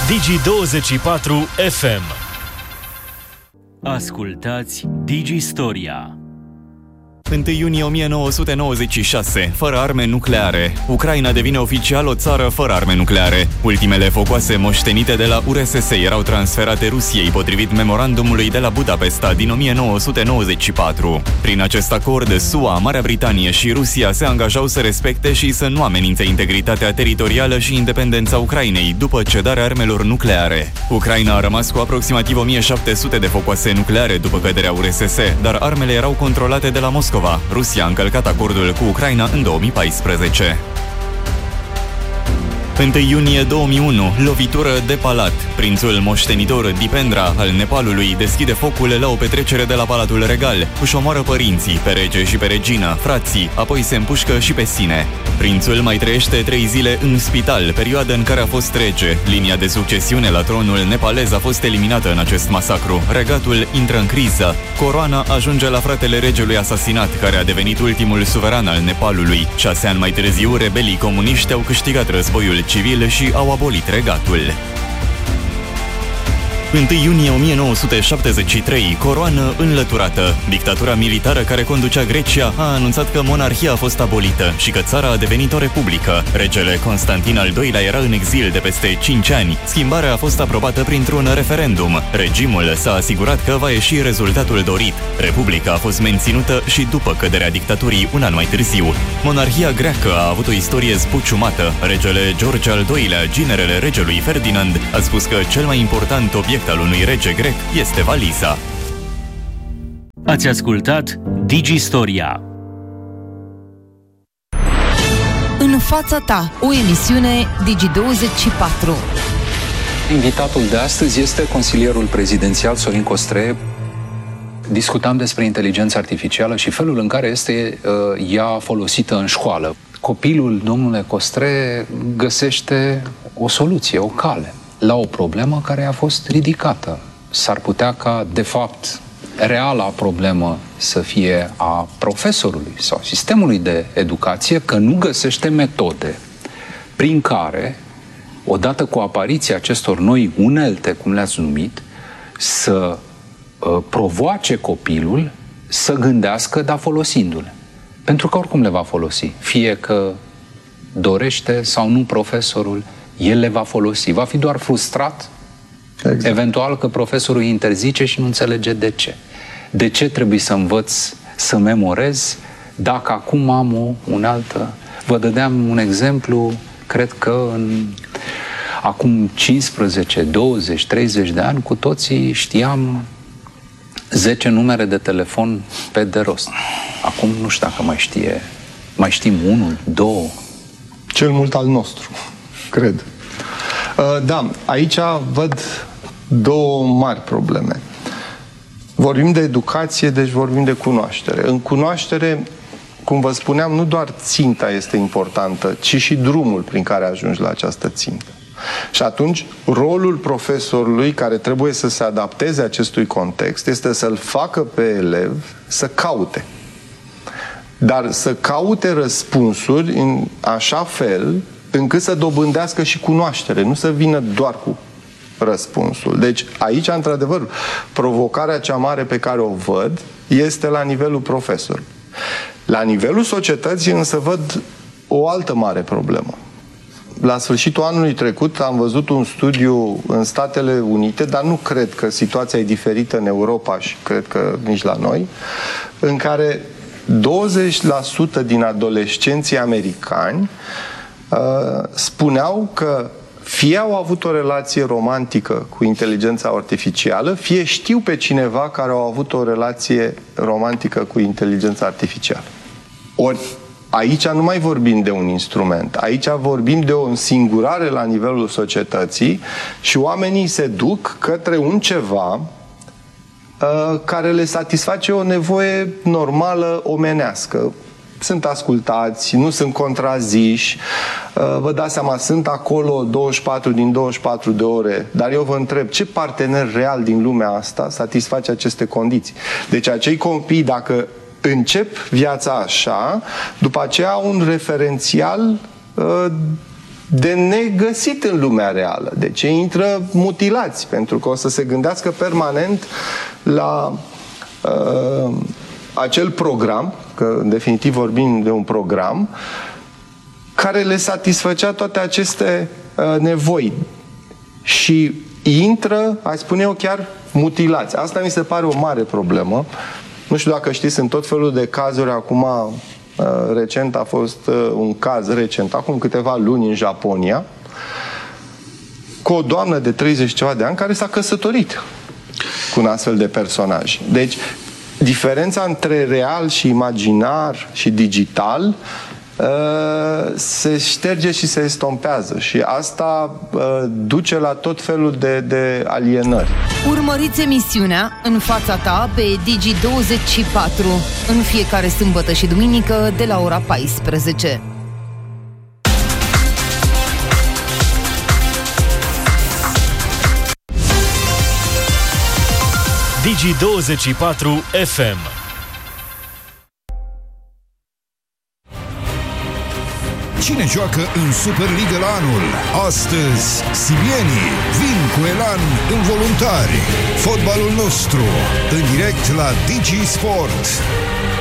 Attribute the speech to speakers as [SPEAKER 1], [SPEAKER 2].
[SPEAKER 1] Digi24 FM.
[SPEAKER 2] Ascultați Digistoria.
[SPEAKER 3] 1 iunie 1996. Fără arme nucleare. Ucraina devine oficial o țară fără arme nucleare. Ultimele focoase moștenite de la URSS erau transferate Rusiei, potrivit memorandumului de la Budapesta din 1994. Prin acest acord, SUA, Marea Britanie și Rusia se angajau să respecte și să nu amenințe integritatea teritorială și independența Ucrainei după cedarea armelor nucleare. Ucraina a rămas cu aproximativ 1700 de focoase nucleare după căderea URSS, dar armele erau controlate de la Moscova. Rusia a încălcat acordul cu Ucraina în 2014. 1 iunie 2001, lovitură de palat. Prințul moștenitor Dipendra al Nepalului deschide focul la o petrecere de la Palatul Regal. Își omoară părinții, pe rege și pe regină, frații, apoi se împușcă și pe sine. Prințul mai trăiește 3 zile în spital, perioadă în care a fost rege. Linia de succesiune la tronul nepalez a fost eliminată în acest masacru. Regatul intră în criză. Coroana ajunge la fratele regelui asasinat, care a devenit ultimul suveran al Nepalului. 6 ani mai târziu, rebelii comuniști au câștigat războiul civil și au abolit regatul. 1 iunie 1973, coroană înlăturată. Dictatura militară care conducea Grecia a anunțat că monarhia a fost abolită și că țara a devenit o republică. Regele Constantin al II-lea era în exil de peste 5 ani. Schimbarea a fost aprobată printr-un referendum. Regimul s-a asigurat că va ieși rezultatul dorit. Republica a fost menținută și după căderea dictaturii un an mai târziu. Monarhia greacă a avut o istorie zbuciumată. Regele George al II-lea, ginerele regelui Ferdinand, a spus că cel mai important obiect al unui rege grec este valiza.
[SPEAKER 2] Ați ascultat Digistoria.
[SPEAKER 4] În fața ta, o emisiune Digi24.
[SPEAKER 5] Invitatul de astăzi este consilierul prezidențial Sorin Costre. Discutam despre inteligența artificială și felul în care este ea folosită în școală. Copilul, domnule Costre, găsește o soluție, o cale la o problemă care a fost ridicată. S-ar putea ca, de fapt, reala problemă să fie a profesorului sau sistemului de educație, că nu găsește metode prin care, odată cu apariția acestor noi unelte, cum le-ați numit, să provoace copilul să gândească, dar folosindu-le. Pentru că oricum le va folosi. Fie că dorește sau nu profesorul, el le va folosi. Va fi doar frustrat, exact. Eventual că profesorul îi interzice și nu înțelege de ce. De ce trebuie să învăț să memorez dacă acum am o unealtă? Vă dădeam un exemplu, cred că acum 15, 20, 30 de ani, cu toții știam 10 numere de telefon pe de rost. Acum nu știu dacă mai știm unul, două.
[SPEAKER 6] Cel mult al nostru, cred. Da, aici văd două mari probleme. Vorbim de educație, deci vorbim de cunoaștere. În cunoaștere, cum vă spuneam, nu doar ținta este importantă, ci și drumul prin care ajungi la această țintă. Și atunci, rolul profesorului, care trebuie să se adapteze acestui context, este să-l facă pe elev să caute. Dar să caute răspunsuri în așa fel încât să dobândească și cunoaștere, nu să vină doar cu răspunsul. Deci aici, într-adevăr, provocarea cea mare pe care o văd este la nivelul profesorului. La nivelul societății însă văd o altă mare problemă. La sfârșitul anului trecut am văzut un studiu în Statele Unite, dar nu cred că situația e diferită în Europa și cred că nici la noi, în care 20% din adolescenții americani spuneau că fie au avut o relație romantică cu inteligența artificială, fie știu pe cineva care au avut o relație romantică cu inteligența artificială. Ori aici nu mai vorbim de un instrument, aici vorbim de o însingurare la nivelul societății și oamenii se duc către un ceva care le satisface o nevoie normală omenească. Sunt ascultați, nu sunt contraziși, vă dați seama, sunt acolo 24 din 24 de ore, dar eu vă întreb, ce partener real din lumea asta satisface aceste condiții? Deci acei copii, dacă încep viața așa, după aceea au un referențial de negăsit în lumea reală. De ce intră mutilați? Pentru că o să se gândească permanent la acel program, că în definitiv vorbim de un program, care le satisfăcea toate aceste nevoi. Și intră, aș spune eu, chiar mutilați. Asta mi se pare o mare problemă. Nu știu dacă știți, sunt tot felul de cazuri. Acum, recent a fost un caz recent, acum câteva luni în Japonia, cu o doamnă de 30 ceva de ani care s-a căsătorit cu un astfel de personaj. Deci, diferența între real și imaginar și digital se șterge și se estompează și asta duce la tot felul de alienări.
[SPEAKER 4] Urmăriți emisiunea În fața ta pe Digi24 în fiecare sâmbătă și duminică de la ora 14.
[SPEAKER 2] Digi24 FM.
[SPEAKER 1] Cine joacă în Superliga la anul? Astăzi, sirienii vin cu elan în voluntari. Fotbalul nostru, în direct la Digi Sport.